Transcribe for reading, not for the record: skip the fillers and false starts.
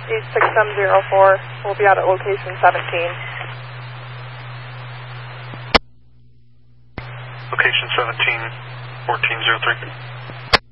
86704. We'll be out at location 17. Location 17, 1403.